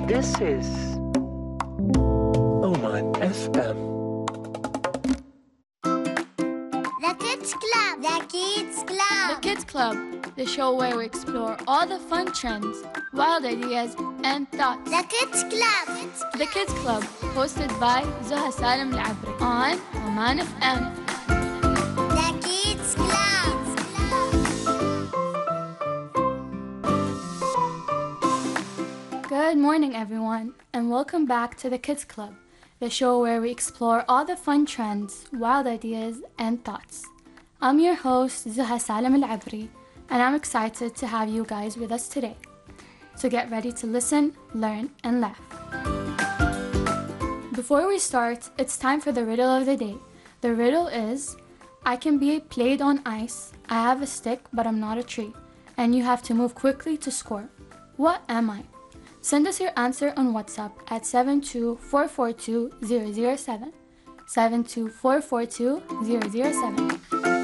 This is Oman FM. The Kids Club. The Kids Club. The Kids Club, the show where we explore all the fun trends, wild ideas, and thoughts. The Kids Club. The Kids Club, hosted by Zuha Salim Al-Abri on Oman FM. The Kids Club. Good morning, everyone, and welcome back to the Kids Club, the show where we explore all the fun trends, wild ideas, and thoughts. I'm your host, Zuha Salim Al-Abri, and I'm excited to have you guys with us today. So get ready to listen, learn, and laugh. Before we start, it's time for the riddle of the day. The riddle is, I can be played on ice, I have a stick, but I'm not a tree, and you have to move quickly to score. What am I? Send us your answer on WhatsApp at 72442-007. 72442-007.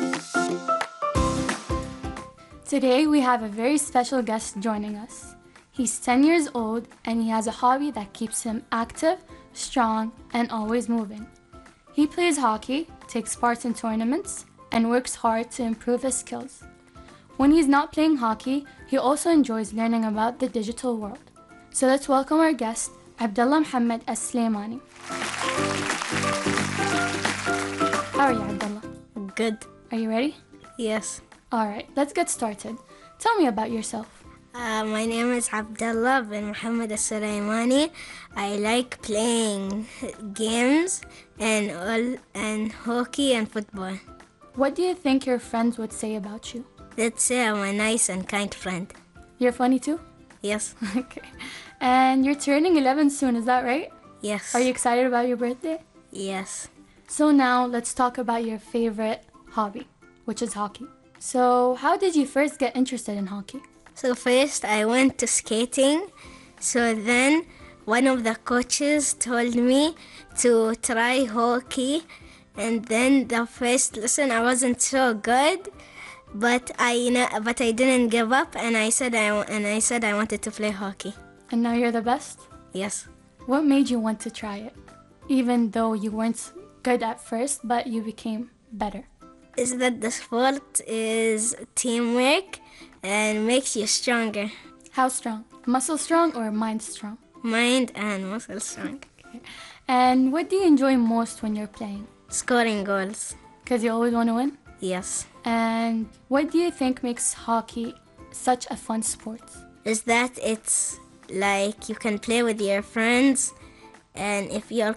Today we have a very special guest joining us. He's 10 years old and he has a hobby that keeps him active, strong, and always moving. He plays hockey, takes part in tournaments, and works hard to improve his skills. When he's not playing hockey, he also enjoys learning about the digital world. So let's welcome our guest, Abdullah Muhammad As-Sulaymani. How are you, Abdullah? Good. Are you ready? Yes. Alright, let's get started. Tell me about yourself. My name is Abdullah bin Muhammad As-Sulaymani. I like playing games and hockey and football. What do you think your friends would say about you? They'd say I'm a nice and kind friend. You're funny too? Yes. Okay. And you're turning 11 soon, is that right? Yes. Are you excited about your birthday? Yes. So now let's talk about your favorite hobby, which is hockey. So how did you first get interested in hockey? So first I went to skating. So then one of the coaches told me to try hockey. And then the first lesson I wasn't so good. But I didn't give up, and I said I wanted to play hockey. And now you're the best? Yes. What made you want to try it? Even though you weren't good at first, but you became better. Is that the sport is teamwork and makes you stronger. How strong? Muscle strong or mind strong? Mind and muscle strong. Okay. And what do you enjoy most when you're playing? Scoring goals. Because you always want to win? Yes. And what do you think makes hockey such a fun sport? Is that it's like you can play with your friends, and if one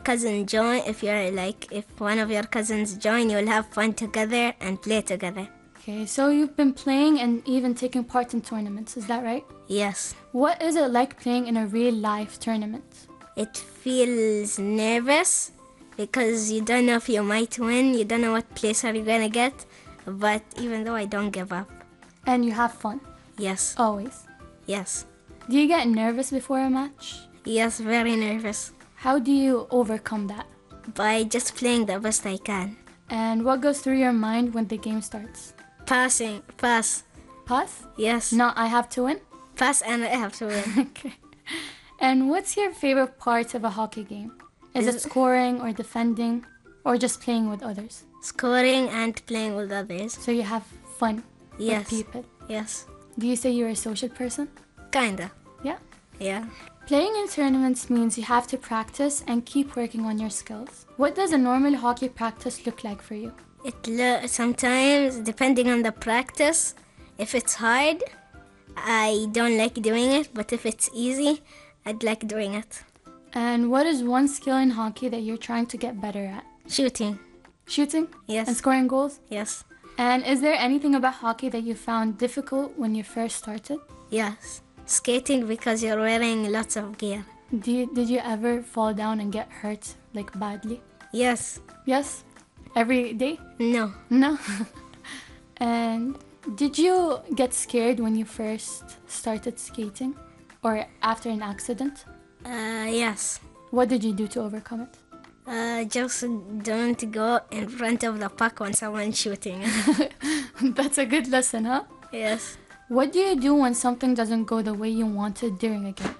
of your cousins join, you'll have fun together and play together. Okay, so you've been playing and even taking part in tournaments, is that right? Yes. What is it like playing in a real life tournament? It feels nervous because you don't know if you might win, you don't know what place are you gonna get, but even though I don't give up. And you have fun? Yes. Always? Yes. Do you get nervous before a match? Yes, very nervous. How do you overcome that? By just playing the best I can. And what goes through your mind when the game starts? Pass. Pass? Yes. Not I have to win? Pass and I have to win. Okay. And what's your favorite part of a hockey game? Is it scoring or defending or just playing with others? Scoring and playing with others. So you have fun Yes. with people? Yes. Do you say you're a social person? Kinda. Yeah. Yeah. Playing in tournaments means you have to practice and keep working on your skills. What does a normal hockey practice look like for you? Sometimes, depending on the practice, if it's hard, I don't like doing it, but if it's easy, I'd like doing it. And what is one skill in hockey that you're trying to get better at? Shooting. Shooting? Yes. And scoring goals? Yes. And is there anything about hockey that you found difficult when you first started? Yes. Skating because you're wearing lots of gear. Did you ever fall down and get hurt, like badly? Yes. Yes? Every day? No. No? And did you get scared when you first started skating? Or after an accident? Yes. What did you do to overcome it? Just don't go in front of the puck when someone's shooting. That's a good lesson, huh? Yes. What do you do when something doesn't go the way you wanted during a game?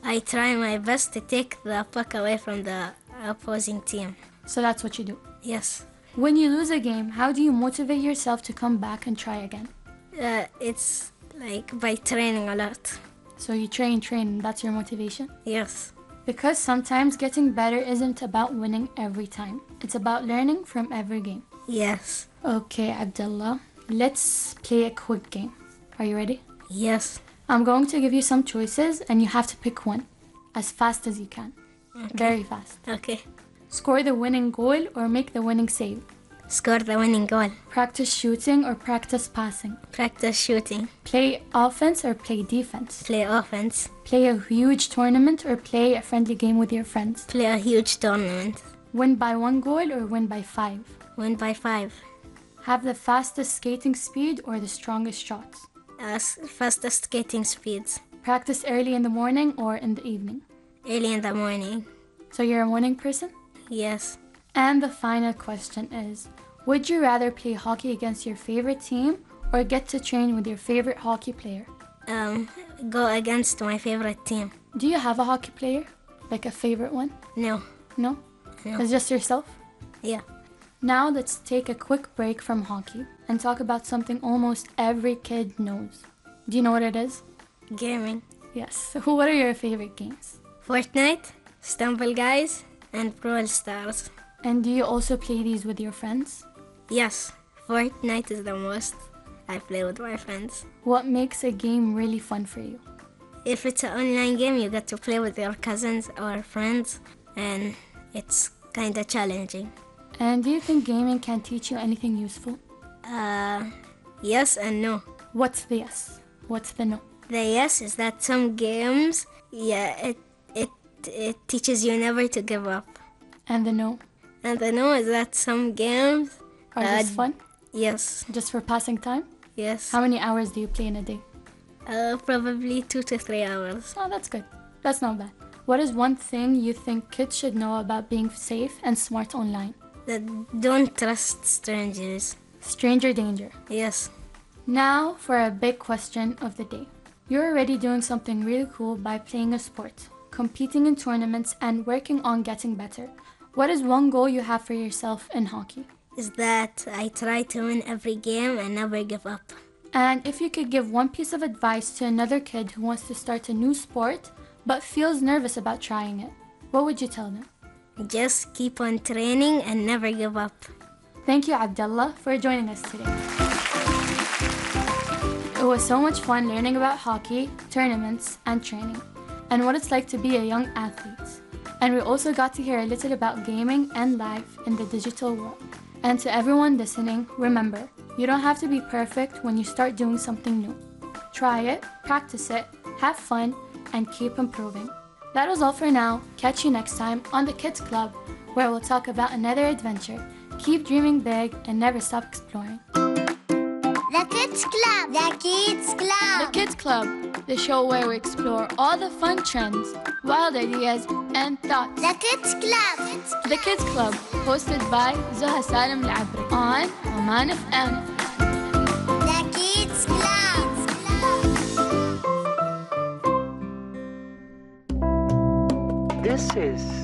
I try my best to take the puck away from the opposing team. So that's what you do. Yes. When you lose a game, how do you motivate yourself to come back and try again? It's like by training a lot. So you train, that's your motivation? Yes. Because sometimes getting better isn't about winning every time. It's about learning from every game. Yes. Okay, Abdullah, let's play a quick game. Are you ready? Yes. I'm going to give you some choices and you have to pick one as fast as you can. Okay. Very fast. Okay. Score the winning goal or make the winning save. Score the winning goal. Practice shooting or practice passing. Practice shooting. Play offense or play defense. Play offense. Play a huge tournament or play a friendly game with your friends. Play a huge tournament. Win by 1 goal or win by 5. Win by 5. Have the fastest skating speed or the strongest shots. Fastest skating speeds. Practice early in the morning or in the evening. Early in the morning. So you're a morning person? Yes. And the final question is, would you rather play hockey against your favorite team or get to train with your favorite hockey player? Go against my favorite team. Do you have a hockey player? Like a favorite one? No. No? No. It's just yourself? Yeah. Now let's take a quick break from hockey and talk about something almost every kid knows. Do you know what it is? Gaming. Yes. What are your favorite games? Fortnite, Stumble Guys, and Brawl Stars. And do you also play these with your friends? Yes, Fortnite is the most I play with my friends. What makes a game really fun for you? If it's an online game, you get to play with your cousins or friends, and it's kind of challenging. And do you think gaming can teach you anything useful? Yes and no. What's the yes? What's the no? The yes is that some games, it teaches you never to give up. And the no? And the no is that some games Are just fun? Yes. Just for passing time? Yes. How many hours do you play in a day? Probably 2 to 3 hours. Oh, that's good. That's not bad. What is one thing you think kids should know about being safe and smart online? That don't trust strangers. Stranger danger. Yes. Now for a big question of the day. You're already doing something really cool by playing a sport, competing in tournaments, and working on getting better. What is one goal you have for yourself in hockey? Is that I try to win every game and never give up. And if you could give one piece of advice to another kid who wants to start a new sport but feels nervous about trying it, what would you tell them? Just keep on training and never give up. Thank you, Abdullah, for joining us today. It was so much fun learning about hockey, tournaments, and training, and what it's like to be a young athlete. And we also got to hear a little about gaming and life in the digital world. And to everyone listening, remember, you don't have to be perfect when you start doing something new. Try it, practice it, have fun, and keep improving. That was all for now. Catch you next time on the Kids Club, where we'll talk about another adventure. Keep dreaming big and never stop exploring. The Kids Club. The Kids Club. The Kids Club, the show where we explore all the fun trends, wild ideas, and thoughts. The Kids Club. The Kids Club, hosted by Zuha Salim Al-Abri on Oman FM. The Kids Club. This is